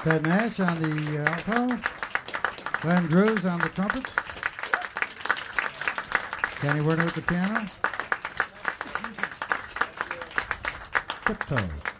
Ted Nash on the alto, Glenn Drews on the trumpet, Kenny Werner at the piano, Tiptoes.